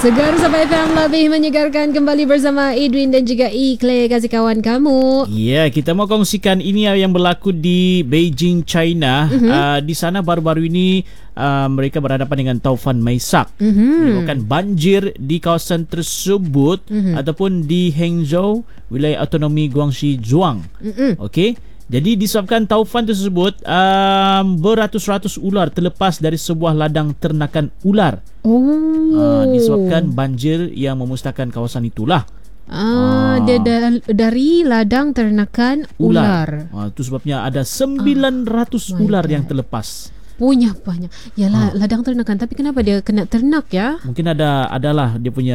Segar Sabah FM lebih menyegarkan kembali bersama Edwin dan juga Claire, kasih kawan kamu. Ya, kita mau kongsikan ini yang berlaku di Beijing, China. Di sana baru-baru ini mereka berhadapan dengan taufan Maisak. Menyebabkan banjir di kawasan tersebut ataupun di Hangzhou, wilayah autonomi Guangxi Zhuang. Okey. Jadi disebabkan taufan tersebut, beratus-ratus ular terlepas dari sebuah ladang ternakan ular. Disebabkan banjir yang memusnahkan kawasan itulah. Dia dari ladang ternakan ular. Itu sebabnya ada 900 ular yang terlepas. Punya banyak. Yalah, ladang ternakan, tapi kenapa dia kena ternak ya? Mungkin adalah dia punya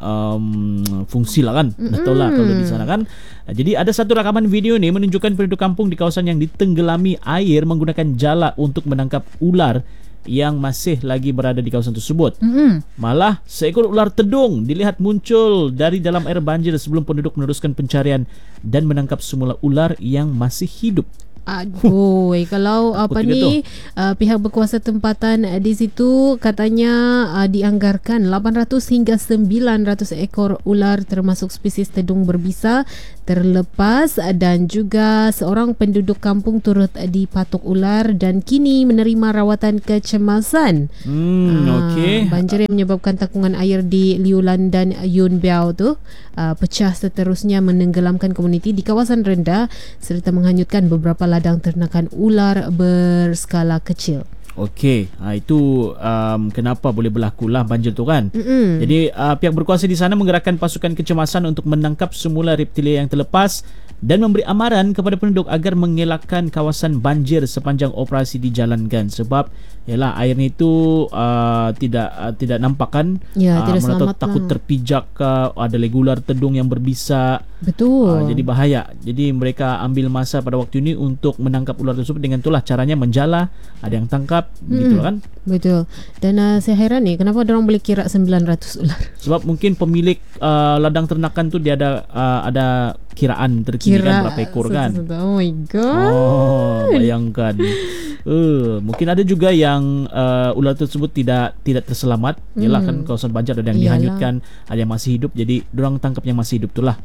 fungsi lah kan. Dah tahu lah kalau di sana kan. Jadi ada satu rakaman video ni menunjukkan penduduk kampung di kawasan yang ditenggelami air menggunakan jala untuk menangkap ular yang masih lagi berada di kawasan tersebut. Malah seekor ular tedung dilihat muncul dari dalam air banjir sebelum penduduk meneruskan pencarian dan menangkap semula ular yang masih hidup. Aduh, kalau pihak berkuasa tempatan di situ katanya dianggarkan 800 hingga 900 ekor ular termasuk spesies tedung berbisa terlepas, dan juga seorang penduduk kampung turut dipatuk ular dan kini menerima rawatan kecemasan. Banjir yang menyebabkan takungan air di Liulan dan Yunbiao tu pecah seterusnya menenggelamkan komuniti di kawasan rendah serta menghanyutkan beberapa ladang ternakan ular berskala kecil. Okey, itu kenapa boleh berlakulah banjir tu kan. Jadi pihak berkuasa di sana menggerakkan pasukan kecemasan untuk menangkap semula reptilia yang terlepas dan memberi amaran kepada penduduk agar mengelakkan kawasan banjir sepanjang operasi dijalankan, sebab yalah airnya itu tidak nampak kan. Tidak selamat takut terpijak ke, ada lagi ular tedung yang berbisa. Betul. Jadi bahaya. Jadi mereka ambil masa pada waktu ini untuk menangkap ular tersebut. Dengan itulah caranya menjala, ada yang tangkap, gitu kan. Betul. Dan saya heran nih, kenapa orang boleh kira 900 ular? Sebab mungkin pemilik ladang ternakan tu dia ada kiraan terkini kan berapa ekor kan. Oh my god. Bayangkan. Mungkin ada juga yang ular tersebut tidak terselamat. Yalah kan kawasan banjir ada yang dihanyutkan, ada yang masih hidup. Jadi dorang tangkap yang masih hidup itulah.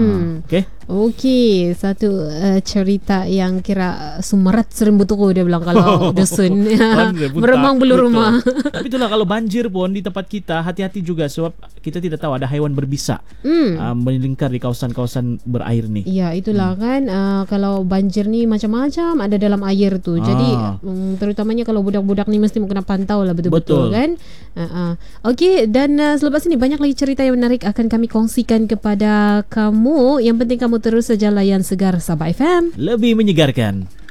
Okey, satu cerita yang kira sumarat serembutuku dia bilang kalau dusun meremang bulu rumah. Tapi itulah kalau banjir pun di tempat kita, hati-hati juga sebab kita tidak tahu ada haiwan berbisa melingkar di kawasan-kawasan berair ni. Ya, itulah kan kalau banjir ni macam-macam ada dalam air tu. Jadi terutamanya kalau budak-budak ni mesti kena pantau lah betul-betul kan. Okey, dan selepas ini banyak lagi cerita yang menarik akan kami kongsikan kepada kamu. Yang penting kamu terus saja layan Segar Sabah FM, lebih menyegarkan.